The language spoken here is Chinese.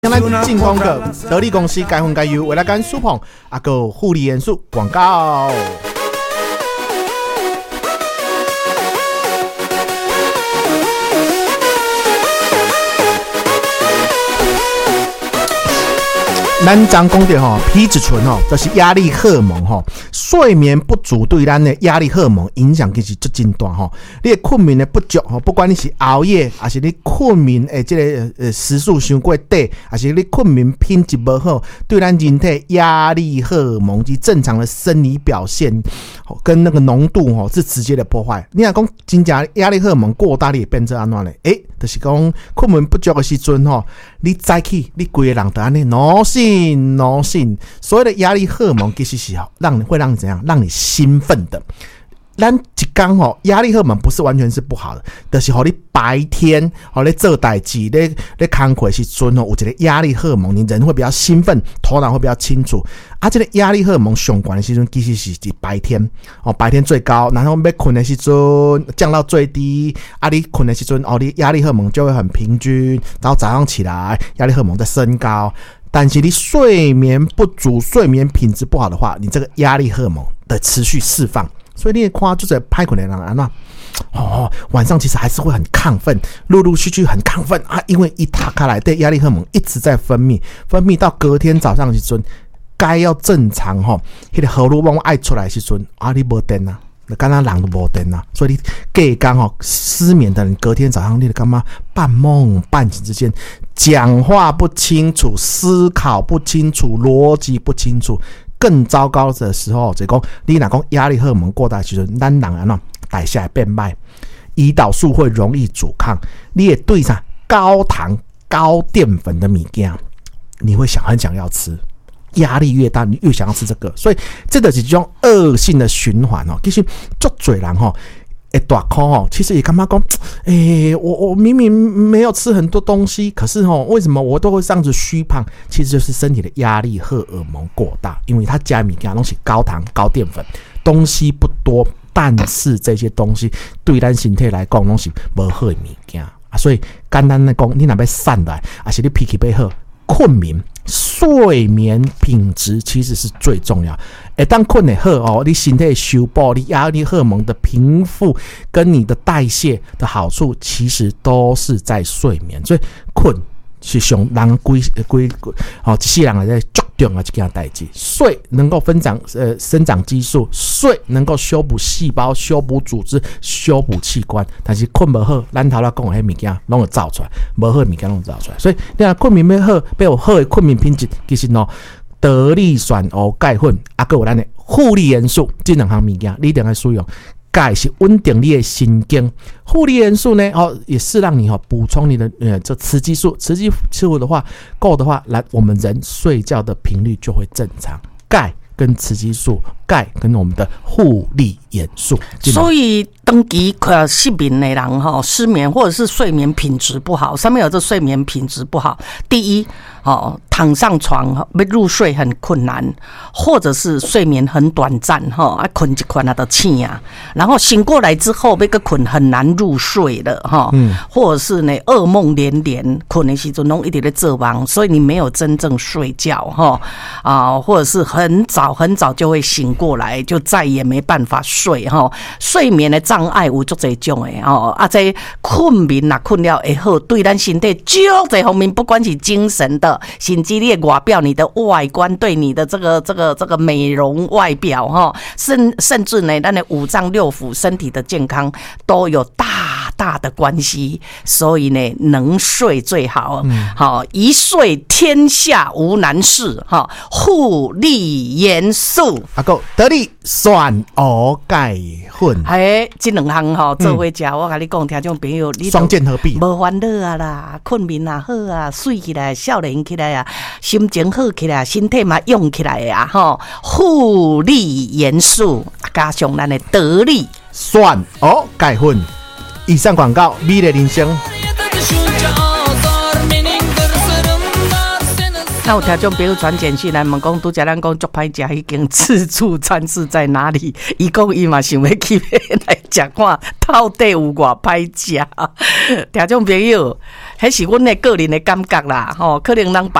咱进攻个得力公司该分该优，为了干舒捧个护理元素广告。咱常讲的皮质醇就是压力荷尔蒙睡眠不足对咱的压力荷尔蒙影响其实足真大你的睡眠的不足不管你是熬夜还是你睡眠的这个时数伤过短，还是你睡眠品质不好，对咱人体压力荷尔蒙及正常的生理表现跟那个浓度是直接的破坏。你若讲真正压力荷尔蒙过大，你会变成安怎呢？就是讲睡眠不足的时阵你早起你规个人就安尼脑醒，所谓的压力荷尔蒙其实是会让你怎样？让你兴奋的。咱一天压力荷尔蒙不是完全是不好的，就是你白天你做代志你工作的时阵有一个压力荷尔蒙，你人会比较兴奋，头脑会比较清楚。这个压力荷尔蒙上悬的时阵其实是白天白天最高，然后要困的时阵降到最低。你困的时阵你压力荷尔蒙就会很平均，然后早上起来压力荷尔蒙在升高。但是你睡眠不足、睡眠品质不好的话，你这个压力荷尔蒙的持续释放，所以你看就是歹困的人晚上其实还是会很亢奋，陆续很亢奋因为一打开来的压力荷尔蒙一直在分泌到隔天早上的时阵，该要正常那个荷尔蒙爱出来的时阵你没电啊。刚刚人都没电啊，所以你隔天失眠的人，隔天早上你就干嘛半梦半醒之间，讲话不清楚，思考不清楚，逻辑不清楚。更糟糕的时候，就是说你若讲压力荷尔蒙过大的时候，咱人代谢会变慢，胰岛素会容易阻抗，你也对上高糖高淀粉的物件，你会很想要吃。压力越大，你越想要吃这个，所以这个是一种恶性的循环其实很多人大哭其实也干嘛讲我明明没有吃很多东西，可是为什么我都会这样子虚胖？其实就是身体的压力荷尔蒙过大，因为它加物件都是高糖高淀粉，东西不多，但是这些东西对咱身体来讲都是不好的物件所以简单的讲，你若要瘦来，还是你脾气要好，睡眠品质其实是最重要。当困得好你身体修补，你压力荷尔蒙的平复跟你的代谢的好处，其实都是在睡眠。所以困是上人一世人在足重要一件代志。睡能够生长激素，睡能够修补细胞、修补组织、修补器官。但是困不好，咱头仔讲的迄物件拢会造出来，无好的物件拢会造出来。所以你若困眠要好，要有好的困眠品质，其实得力选欧钙粉还有咱的护理元素，这两项物件你一定要使用。钙是稳定你的神经，护理元素呢也是让你补充你的这雌激素，雌激素的话够的话，来我们人睡觉的频率就会正常。钙跟雌激素，钙跟我们的护理元素， 所以长期失眠的人失眠或者是睡眠品质不好，上面有这睡眠品质不好，第一躺上床入睡很困难，或者是睡眠很短暂困一困就醒然后醒过来之后要个困很难入睡了或者是呢噩梦连连，困的时候都一直在做梦，所以你没有真正睡觉或者是很早就会醒过来，就再也没办法睡睡眠的障碍有足多种的这困眠困了会好，对咱身体足多方面，不管是精神的，甚至你的外表，你的外观，对你的这个美容外表甚至呢咱的五脏六腑身体的健康都有大的关系。所以呢能睡最好一睡天下无难事护理元素得力选欧钙粉这两项做伙吃我跟你讲，听众朋友你双剑合璧， 无烦恼啦，困眠也好睡起来少年起来心情好起来，身体嘛用起来护理元素加上咱的得力选欧钙粉。以上广告，美丽人生。 那有听众朋友传简讯来问讲，拄则咱讲足歹食，已经自助餐是在哪里？伊讲伊嘛想要去来食看，到底有偌歹食？听众朋友，迄是阮的个人的感觉啦，吼，可能人